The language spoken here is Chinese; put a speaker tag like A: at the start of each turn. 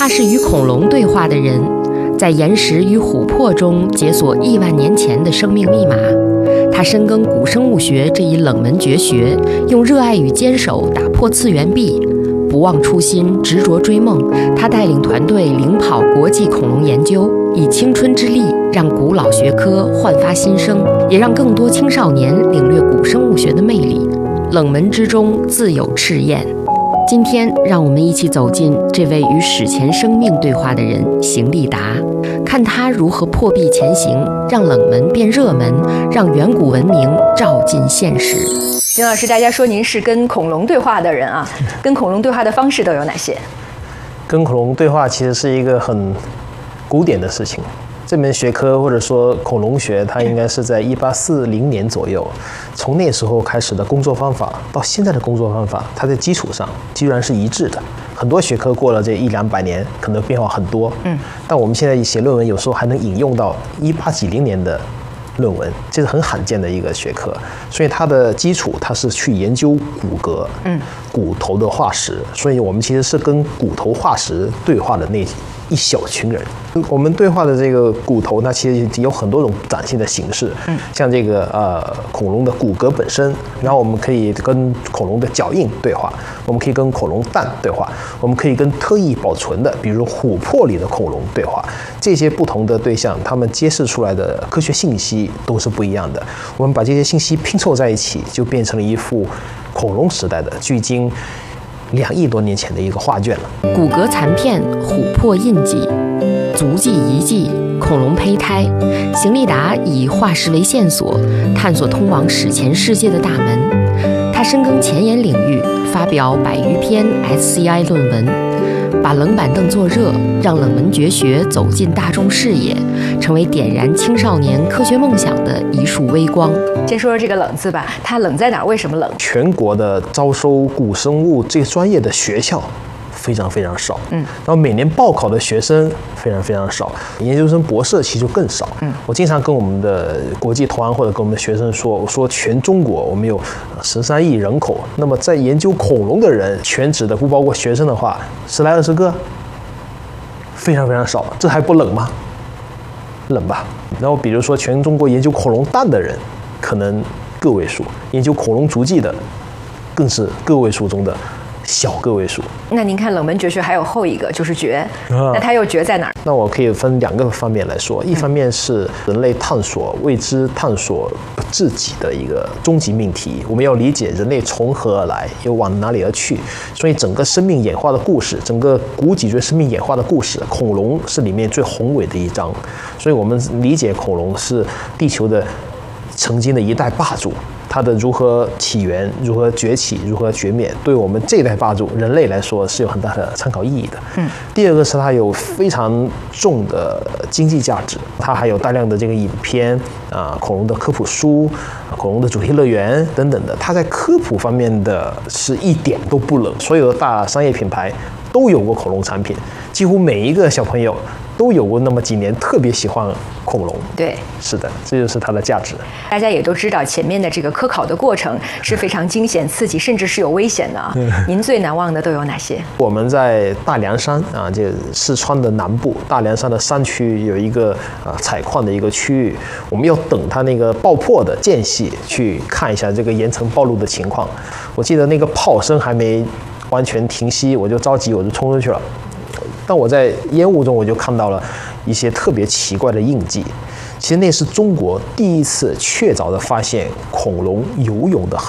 A: 他是与恐龙对话的人，在岩石与琥珀中解锁亿万年前的生命密码。他深耕古生物学这一冷门绝学，用热爱与坚守打破次元壁，不忘初心，执着追梦。他带领团队领跑国际恐龙研究，以青春之力让古老学科焕发新生，也让更多青少年领略古生物学的魅力。冷门之中自有赤焰。今天，让我们一起走进这位与史前生命对话的人——邢立达，看他如何破壁前行，让冷门变热门，让远古文明照进现实。
B: 邢老师，大家说您是跟恐龙对话的人啊，跟恐龙对话的方式都有哪些？
C: 跟恐龙对话其实是一个很古典的事情。这门学科或者说恐龙学，它应该是在1840年左右，从那时候开始的工作方法到现在的工作方法，它在基础上居然是一致的。很多学科过了这100-200年，可能变化很多。但我们现在写论文有时候还能引用到1890年的论文，这是很罕见的一个学科。所以它的基础，它是去研究骨骼，骨头的化石。所以我们其实是跟骨头化石对话的那一小群人。我们对话的这个骨头，它其实有很多种展现的形式，像这个恐龙的骨骼本身，然后我们可以跟恐龙的脚印对话，我们可以跟恐龙蛋对话，我们可以跟特意保存的，比如琥珀里的恐龙对话。这些不同的对象，他们揭示出来的科学信息都是不一样的。我们把这些信息拼凑在一起，就变成了一幅恐龙时代的距今2亿多年前的一个画卷了。
A: 骨骼残片、琥珀印记、足迹遗迹、恐龙胚胎，邢立达以化石为线索，探索通往史前世界的大门。他深耕前沿领域，发表100余篇 SCI 论文，把冷板凳做热，让冷门绝学走进大众视野，成为点燃青少年科学梦想的一束微光。
B: 先说说这个冷字吧，它冷在哪儿？为什么冷？
C: 全国的招收古生物最专业的学校非常非常少，然后每年报考的学生非常非常少，研究生、博士其实就更少。我经常跟我们的国际团或者跟我们的学生说，我说全中国我们有13亿人口，那么在研究恐龙的人，全职的不包括学生的话，10来20个，非常非常少，这还不冷吗？冷吧。然后比如说全中国研究恐龙蛋的人，可能个位数，研究恐龙足迹的，更是个位数中的小个位数。
B: 那您看冷门绝学还有后一个就是绝，那它又绝在哪儿？
C: 那我可以分2个方面来说，一方面是人类探索未知、探索不自己的一个终极命题，我们要理解人类从何而来，又往哪里而去。所以整个生命演化的故事，整个古脊椎生命演化的故事，恐龙是里面最宏伟的一章。所以我们理解恐龙是地球的曾经的一代霸主，它的如何起源、如何崛起、如何绝灭，对我们这一代霸主人类来说是有很大的参考意义的。第二个是它有非常重的经济价值，它还有大量的这个影片恐龙的科普书、恐龙的主题乐园等等的，它在科普方面的是一点都不冷。所有的大商业品牌都有过恐龙产品，几乎每一个小朋友都有过那么几年特别喜欢恐龙。
B: 对，
C: 是的，这就是它的价值。
B: 大家也都知道，前面的这个科考的过程是非常惊险、刺激，甚至是有危险的啊。您最难忘的都有哪些？
C: 我们在大凉山就四川的南部，大凉山的山区有一个采矿的一个区域，我们要等它那个爆破的间隙去看一下这个岩层暴露的情况。我记得那个炮声还没完全停息，我就着急，我就冲出去了。但我在烟雾中，我就看到了一些特别奇怪的印记。其实那是中国第一次确凿的发现恐龙游泳的痕